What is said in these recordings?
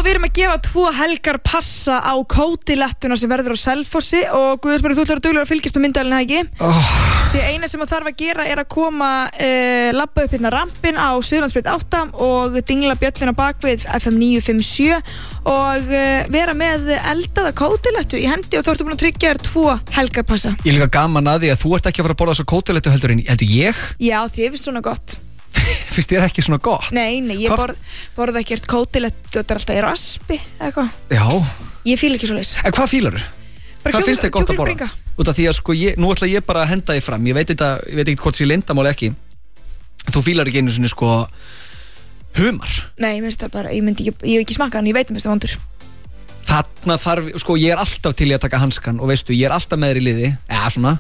við erum að gefa 2 helgar passa á kótilettuna sem verður á Selfossi og Guðjónsmari, þú ætlar að duglega að fylgjast með myndalina, ekki? Því eina sem að þarf að gera er að koma labba upp hérna rampin á Suðurlandsbraut 8 og dingla bjöllina bakvið FM 957 og vera með eldaða kótilettu í hendi og þú ertu búin að tryggja þér 2 helgar passa. Ég er líka gaman að því að þú ert ekki að fara að borða svo kótilettu heldur ég. Já, þið finnst svona gott. Finnst þér ekki svona gott? Nei, ég borða ekkert kótilettu, þetta er alltaf í raspi eða eitthvað. Já. Ég fíla ekki svoleiðis. En hvað fílarðu? Hvað finnst þér gott að borða? Út af því að sko, nú ætla ég bara að henda þig fram. Ég veit ekki hvort sé leyndarmál ekki. Þú fílar ekki einu sinni sko humar. Nei, ég finnst það bara, ég hef ekki smakað hann, ég veit mér það vondur. Þarna þarf, sko, ég er alltaf til í að taka hanskan og veistu, ég er alltaf með þér í liði. Svona.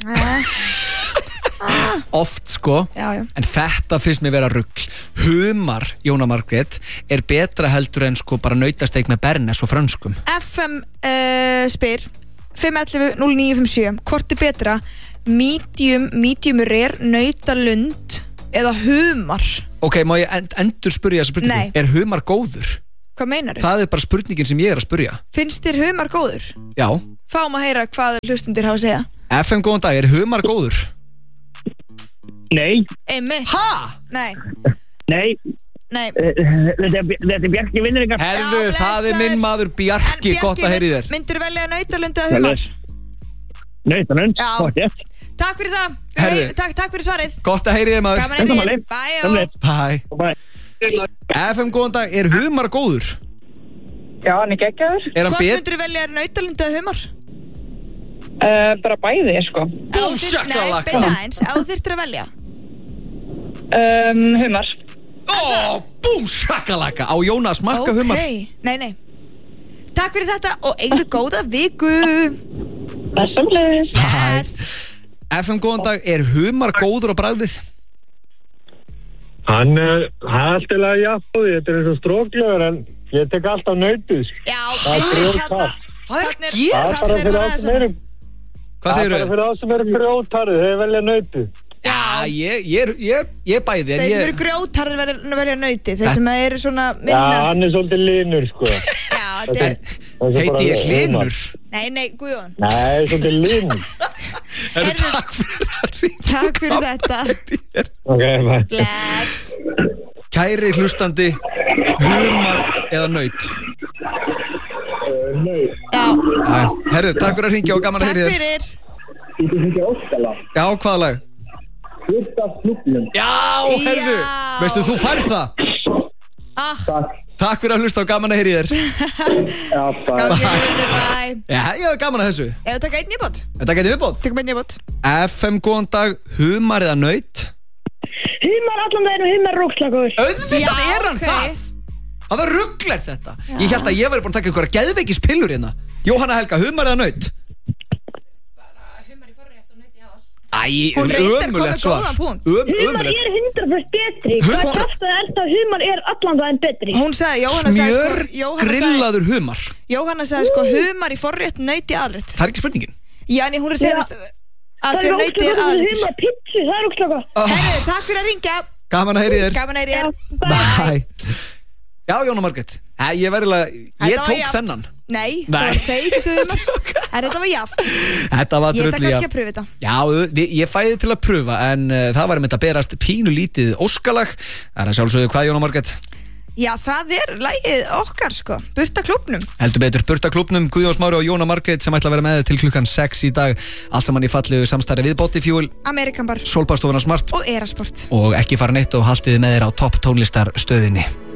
Oft sko. Já. En þetta finnst mér vera rugl. Humar, Jóna Margrét, er betra heldur en sko bara nautasteik með bernes og frönskum. FM spyr 511-0957 hvort er betra medium rare, nautalund eða humar? Ok, má ég endur spyrja þessa spurningu? Nei. Er humar góður? Hvað meinar þú? Það er bara spurningin sem ég er að spyrja. Finnst þér humar góður? Já. Fáum að heyra hvað hlustundir hafa að segja. FM, góðan dag, er humar góður? Nei. Einmitt. Ha? Nei. Þetta er Bjarki Vinningar. Herðu, það er minn maður Bjarki, gott að heyri þér. Myndirðu velja nautalund eða humar? Nautalund, já. Takk fyrir það. Herðu. Takk fyrir svarið. Gott að heyri þér maður. Gaman að heyri. Bye. FM, góðan dag, er humar góður? Já, hann er geggjaður. Hvort myndirðu velja nautalund eða humar? Bara bæði, sko. Búm, shakalaka. Nei, beina eins, ef þú þyrftir að velja. Humar. Búm, shakalaka. Á Jóna að smakka humar? Nei. Takk fyrir þetta og eigðu góða viku. Yes. FM, góðan dag, er humar góður á bragðið? Hann er alltaf jafnbóði, þetta er eins og stróklegur en ég tek alltaf nautið. Já, Hvað er að gera? Hvað segirðu? Það er fyrir það sem eru grjótarið, þeir velja nautið. Já, ég bæði. Þeir sem eru grjótarið velja nautið, þeir sem eru svona minna. Já, hann er svolítið linur, sko. Já, þetta er... Heiti ég Hlinur? Nei, Guðjón. Nei, svolítið linur. Takk fyrir að ringa. Takk fyrir þetta. Ok, bye. Bless. Kæri hlustandi, humar eða naut? Já. Herðu, takk fyrir að ringja og gaman að heyri þér. Takk fyrir. Þú hringja óskala. Já, hvaða lag? Fyrst af klubnum. Já, herðu. Veistu, þú færð það. Takk fyrir að hlusta og gaman að heyri þér. Já, bye. Já, ég hef gaman að þessu. Eða taka einn í bót? Taka einn í viðbót? Tökum einn í bót. FM, góðan dag, humar eða naut? Humar allan daginn og humar rókslagur. Auðvitað er hann það. Hvaða rugl er þetta? Ég held að ég væri búin að taka einhverja geðveikispillur hérna. Jóhanna Helga, humar eða naut? Humar í forrétt og naut í aðal. Æ, ömurlegt svar. Humar er 100% betri. Hvað kraftaði er það humar er allan daginn betri? Hún sagði, Jóhanna sagði sko... Grillaður humar. Jóhanna sagði sko, humar í forrétt, naut í aðalrétt. Það er ekki spurningin. Já, en hún er að segja að þau naut er aðalréttur. Humar pizza, það er ókslega gott. Herru, takk fyrir að ringja. Gaman að heyri þér. Gaman að heyri þér. Bye. Já, Jóna Margrét. Ég tók þennan. Nei, það var 2 sumar. Þetta var jafnt. Þetta var Ég drullu ætla kannski að pröfa þetta. Já, ég fæði til að pröfa. En það var einmitt að berast pínu lítið óskalag. Það er sjálfsögðu hvað, Jóna Margrét? Já, það er lagið okkar sko. Burta klúbbnum. Heldur betur, Burta klúbbnum, Guðjón Smári og Jóna Margrét sem ætla að vera með til klukkan 6 í dag. Allt saman í fallegu samstarfi við Botifjúl, Amerikan Bar, Sólbárstofuna Smart og Erasport. Og ekki fara neitt og haldið með þér á topp tónlistar stöðinni.